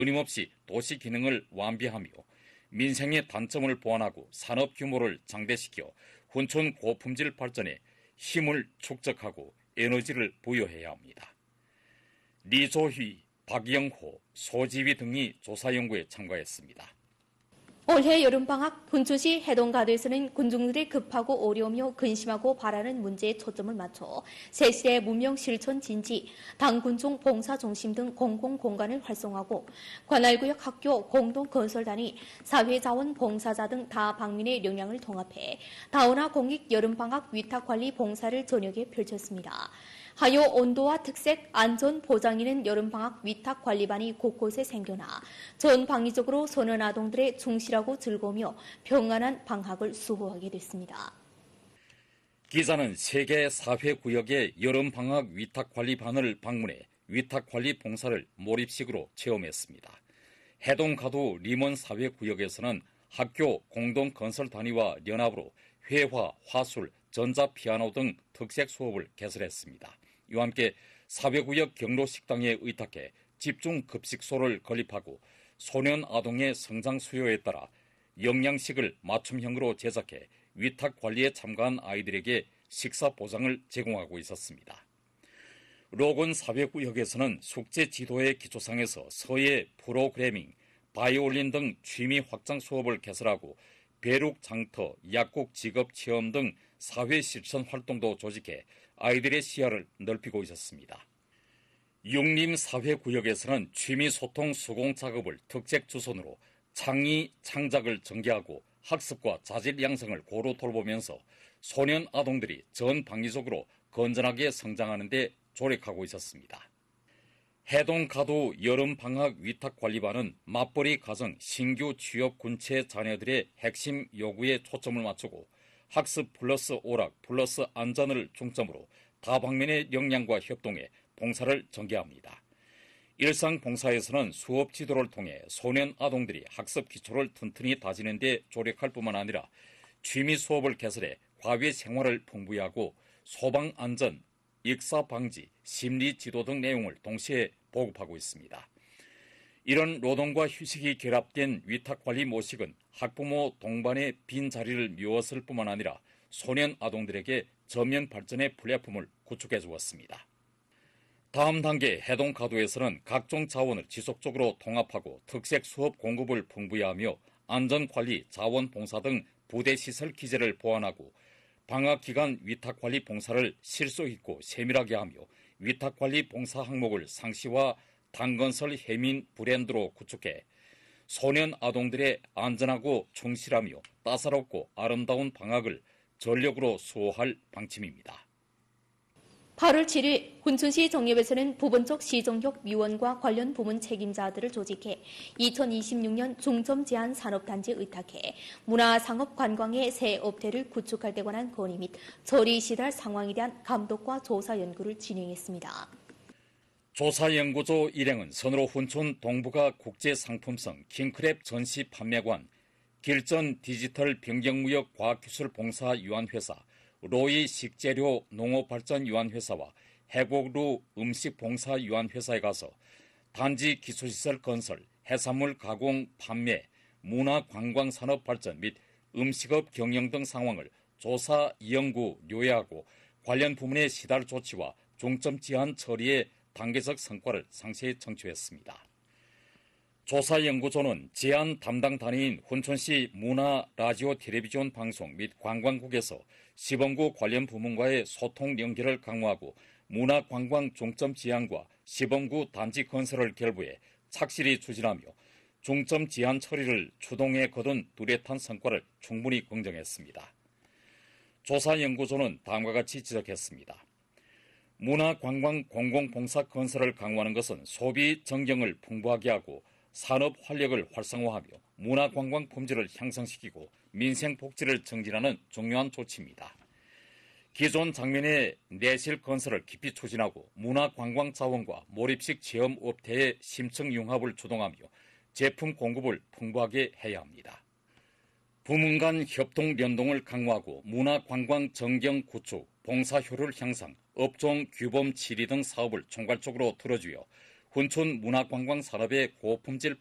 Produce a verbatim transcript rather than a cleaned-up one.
끊임없이 도시 기능을 완비하며 민생의 단점을 보완하고 산업 규모를 장대시켜 훈촌 고품질 발전에 힘을 축적하고 에너지를 부여해야 합니다. 리조휘, 박영호, 소지휘 등이 조사 연구에 참가했습니다. 올해 여름방학 훈춘시 해동가도에서는 군중들의 급하고 어려우며 근심하고 바라는 문제에 초점을 맞춰 세실의 문명 실천 진지, 당군중 봉사중심 등 공공공간을 활성화하고 관할구역 학교 공동건설단위, 사회자원 봉사자 등 다방면의 역량을 통합해 다운화 공익 여름방학 위탁관리 봉사를 저녁에 펼쳤습니다. 하요 온도와 특색, 안전 보장에는 여름방학 위탁관리반이 곳곳에 생겨나 전 방위적으로 소년 아동들의 충실하고 즐거우며 평안한 방학을 수호하게 됐습니다. 기자는 세계 사회구역의 여름방학 위탁관리반을 방문해 위탁관리 봉사를 몰입식으로 체험했습니다. 해동가도 리먼 사회구역에서는 학교 공동건설단위와 연합으로 회화, 화술, 전자피아노 등 특색 수업을 개설했습니다. 이와 함께 사회구역 경로식당에 의탁해 집중급식소를 건립하고 소년 아동의 성장 수요에 따라 영양식을 맞춤형으로 제작해 위탁관리에 참가한 아이들에게 식사 보장을 제공하고 있었습니다. 로건 사회구역에서는 숙제 지도의 기초상에서 서예, 프로그래밍, 바이올린 등 취미 확장 수업을 개설하고 배룩 장터, 약국 직업 체험 등 사회 실천 활동도 조직해 아이들의 시야를 넓히고 있었습니다. 육림 사회구역에서는 취미 소통 수공 작업을 특색 주선으로 창의 창작을 전개하고 학습과 자질 양성을 고루 돌보면서 소년 아동들이 전 방위적으로 건전하게 성장하는 데 조력하고 있었습니다. 해동가도 여름방학 위탁관리반은 맞벌이 가정 신규 취업 군체 자녀들의 핵심 요구에 초점을 맞추고 학습 플러스 오락 플러스 안전을 중점으로 다방면의 역량과 협동해 봉사를 전개합니다. 일상 봉사에서는 수업 지도를 통해 소년 아동들이 학습 기초를 튼튼히 다지는 데 조력할 뿐만 아니라 취미 수업을 개설해 과외 생활을 풍부히 하고 소방 안전, 익사 방지, 심리 지도 등 내용을 동시에 보급하고 있습니다. 이런 노동과 휴식이 결합된 위탁관리 모식은 학부모 동반의 빈자리를 메웠을 뿐만 아니라 소년 아동들에게 전면 발전의 플랫폼을 구축해 주었습니다. 다음 단계 해동가도에서는 각종 자원을 지속적으로 통합하고 특색 수업 공급을 풍부히 하며 안전관리, 자원봉사 등 부대시설 기재를 보완하고 방학기간 위탁관리 봉사를 실속 있고 세밀하게 하며 위탁관리 봉사 항목을 상시와 당건설 해민 브랜드로 구축해 소년 아동들의 안전하고 충실하며 따사롭고 아름다운 방학을 전력으로 수호할 방침입니다. 팔월 칠일 훈춘시 정읍에서는 부분적 시정역 위원과 관련 부문 책임자들을 조직해 이천이십육년 중점 제한 산업단지에 의탁해 문화상업관광의 새 업태를 구축할 데 관한 건의 및 처리 시달 상황에 대한 감독과 조사 연구를 진행했습니다. 조사연구조 일행은 선으로 훈촌 동부가 국제상품성 킹크랩 전시 판매관, 길전 디지털 변경무역 과학기술봉사유한회사, 로이 식재료 농업발전유한회사와 해곡루 음식봉사유한회사에 가서 단지 기초시설 건설, 해산물 가공 판매, 문화관광산업 발전 및 음식업 경영 등 상황을 조사, 연구, 요약하고 관련 부문의 시달 조치와 중점 제한 처리의 단계적 성과를 상세히 청취했습니다. 조사연구소는 제안 담당 단위인 훈촌시 문화, 라디오, 텔레비전 방송 및 관광국에서 시범구 관련 부문과의 소통 연결을 강화하고 문화관광 중점 지향과 시범구 단지 건설을 결부해 착실히 추진하며 중점 제한 처리를 추동해 거둔 뚜렷한 성과를 충분히 긍정했습니다. 조사연구소는 다음과 같이 지적했습니다. 문화관광 공공봉사 건설을 강화하는 것은 소비 정경을 풍부하게 하고 산업 활력을 활성화하며 문화관광 품질을 향상시키고 민생 복지를 증진하는 중요한 조치입니다. 기존 장면의 내실 건설을 깊이 추진하고 문화관광 자원과 몰입식 체험 업태의 심층 융합을 주동하며 제품 공급을 풍부하게 해야 합니다. 부문 간 협동 연동을 강화하고 문화관광 정경 구축, 봉사 효율 향상, 업종 규범 치리 등 사업을 총괄적으로 들어주어 훈촌 문화관광 산업의 고품질